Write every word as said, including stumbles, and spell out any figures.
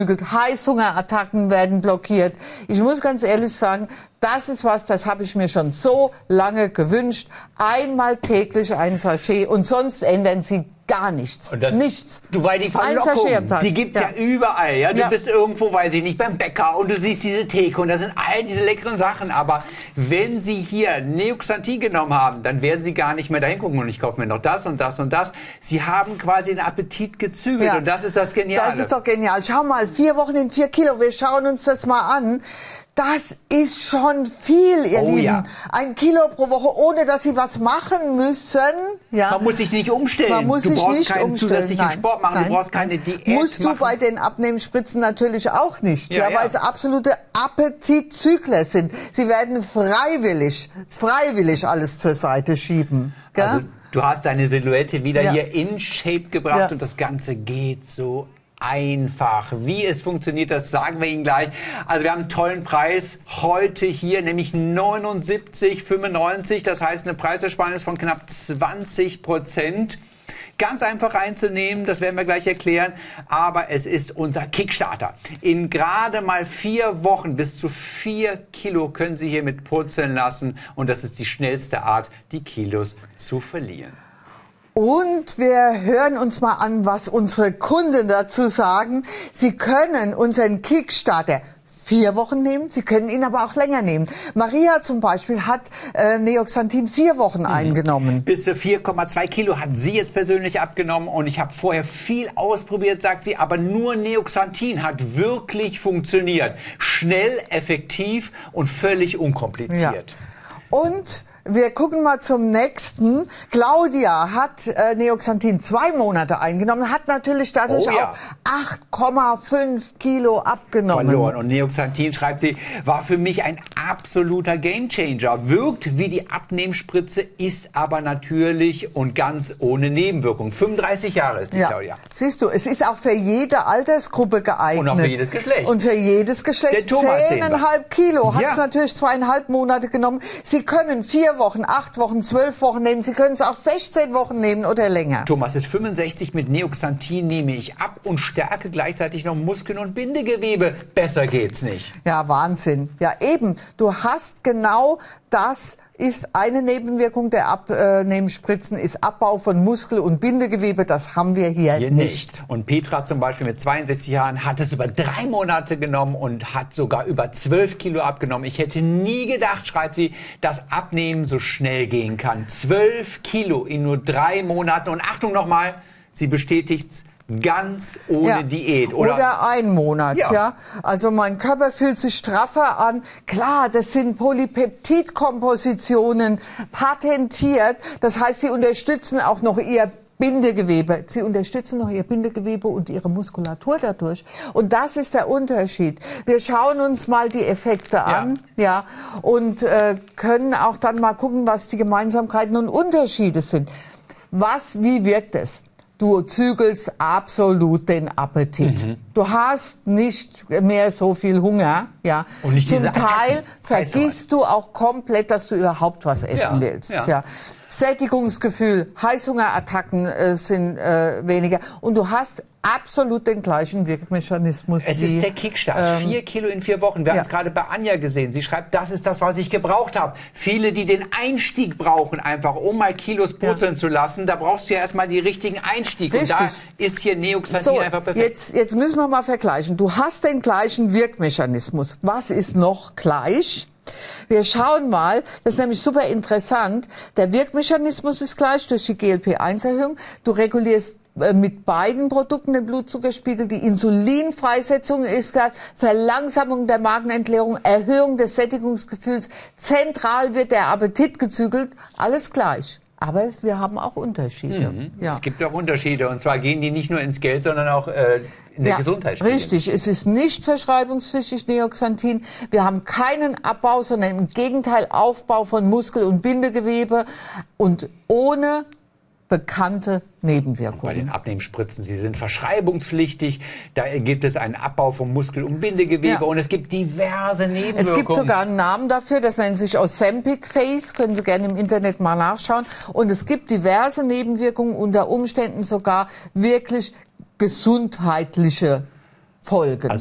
Heißhungerattacken werden blockiert. Ich muss ganz ehrlich sagen, das ist was, das habe ich mir schon so lange gewünscht. Einmal täglich ein Sachet und sonst ändern Sie gar nichts. Und das, nichts. Du, weil die Verlockung, die gibt's ja. ja überall. Ja? Du ja. bist irgendwo, weiß ich nicht, beim Bäcker und du siehst diese Theke und da sind all diese leckeren Sachen. Aber wenn Sie hier Neoxantin genommen haben, dann werden Sie gar nicht mehr dahin gucken und ich kaufe mir noch das und das und das. Sie haben quasi den Appetit gezügelt ja. und das ist das Geniale. Das ist doch genial. Schau mal, vier Wochen in vier Kilo. Wir schauen uns das mal an. Das ist schon viel, ihr oh, Lieben. Ja. Ein Kilo pro Woche, ohne dass Sie was machen müssen. Ja. Man muss sich nicht umstellen. Man muss du sich brauchst nicht keinen umstellen. zusätzlichen nein, Sport machen. Nein, du brauchst keine nein. Diät Musst machen. du bei den Abnehmenspritzen natürlich auch nicht. Ja, ja, ja, weil ja. es absolute Appetitzügler sind. Sie werden freiwillig, freiwillig alles zur Seite schieben. Gell? Also, du hast deine Silhouette wieder ja. hier in Shape gebracht ja. und das Ganze geht so einfach. Wie es funktioniert, das sagen wir Ihnen gleich. Also wir haben einen tollen Preis heute hier, nämlich neunundsiebzig fünfundneunzig. Das heißt eine Preisersparnis von knapp zwanzig Prozent. Ganz einfach reinzunehmen, das werden wir gleich erklären. Aber es ist unser Kickstarter. In gerade mal vier Wochen bis zu vier Kilo können Sie hiermit purzeln lassen. Und das ist die schnellste Art, die Kilos zu verlieren. Und wir hören uns mal an, was unsere Kunden dazu sagen. Sie können unseren Kickstarter vier Wochen nehmen, Sie können ihn aber auch länger nehmen. Maria zum Beispiel hat äh, Neoxantin vier Wochen mhm. eingenommen. Bis zu vier Komma zwei Kilo hat sie jetzt persönlich abgenommen und ich habe vorher viel ausprobiert, sagt sie, aber nur Neoxantin hat wirklich funktioniert. Schnell, effektiv und völlig unkompliziert. Ja. Und wir gucken mal zum nächsten. Claudia hat äh, Neoxantin zwei Monate eingenommen, hat natürlich dadurch oh, ja. auch acht Komma fünf Kilo abgenommen. Verloren. Und Neoxantin, schreibt sie, war für mich ein absoluter Gamechanger. Wirkt wie die Abnehmspritze, ist aber natürlich und ganz ohne Nebenwirkung. fünfunddreißig Jahre ist die ja. Claudia. Siehst du, es ist auch für jede Altersgruppe geeignet. Und auch für jedes Geschlecht. Und für jedes Geschlecht. zehn Komma fünf Kilo hat es ja. natürlich zweieinhalb Monate genommen. Sie können vier Wochen, acht Wochen, zwölf Wochen nehmen. Sie können es auch sechzehn Wochen nehmen oder länger. Thomas ist fünfundsechzig, mit Neoxantin nehme ich ab und stärke gleichzeitig noch Muskeln und Bindegewebe. Besser geht's nicht. Ja, Wahnsinn. Ja, eben. Du hast genau das. Ist eine Nebenwirkung der Abnehmenspritzen, ist Abbau von Muskel- und Bindegewebe. Das haben wir hier, hier nicht. nicht. Und Petra zum Beispiel mit zweiundsechzig Jahren hat es über drei Monate genommen und hat sogar über zwölf Kilo abgenommen. Ich hätte nie gedacht, schreibt sie, dass Abnehmen so schnell gehen kann. zwölf Kilo in nur drei Monaten. Und Achtung nochmal, sie bestätigt's. Ganz ohne ja. Diät, oder? Oder ein Monat, ja. ja. Also mein Körper fühlt sich straffer an. Klar, das sind Polypeptidkompositionen, patentiert. Das heißt, sie unterstützen auch noch ihr Bindegewebe. Sie unterstützen noch ihr Bindegewebe und ihre Muskulatur dadurch. Und das ist der Unterschied. Wir schauen uns mal die Effekte ja. an, ja, und äh, können auch dann mal gucken, was die Gemeinsamkeiten und Unterschiede sind. Was, wie wirkt es? Du zügelst absolut den Appetit. Mhm. Du hast nicht mehr so viel Hunger. Ja. Und nicht Zum diese Teil vergisst du auch komplett, dass du überhaupt was essen ja. willst. Ja. Ja. Sättigungsgefühl, Heißhungerattacken äh, sind äh, weniger. Und du hast absolut den gleichen Wirkmechanismus. Es wie, ist der Kickstart. Ähm, vier Kilo in vier Wochen. Wir ja. haben es gerade bei Anja gesehen. Sie schreibt, das ist das, was ich gebraucht habe. Viele, die den Einstieg brauchen, einfach um mal Kilos purzeln ja. zu lassen, da brauchst du ja erstmal die richtigen Einstieg. Richtig. Und da ist hier Neoxantin so, einfach perfekt. Jetzt, jetzt müssen wir mal vergleichen. Du hast den gleichen Wirkmechanismus. Was ist noch gleich? Wir schauen mal, das ist nämlich super interessant. Der Wirkmechanismus ist gleich durch die G L P eins Erhöhung. Du regulierst mit beiden Produkten den Blutzuckerspiegel, die Insulinfreisetzung ist gleich, Verlangsamung der Magenentleerung, Erhöhung des Sättigungsgefühls, zentral wird der Appetit gezügelt, alles gleich. Aber es, wir haben auch Unterschiede. Mhm. Ja. Es gibt auch Unterschiede. Und zwar gehen die nicht nur ins Geld, sondern auch äh, in der ja, Gesundheit. Richtig. Es ist nicht verschreibungspflichtig, Neoxantin. Wir haben keinen Abbau, sondern im Gegenteil Aufbau von Muskel- und Bindegewebe und ohne bekannte Nebenwirkungen. Bei den Abnehmenspritzen, sie sind verschreibungspflichtig, da gibt es einen Abbau von Muskel- und Bindegewebe ja. und es gibt diverse Nebenwirkungen. Es gibt sogar einen Namen dafür, das nennt sich Ozempic Face, können Sie gerne im Internet mal nachschauen. Und es gibt diverse Nebenwirkungen, unter Umständen sogar wirklich gesundheitliche folgen. Also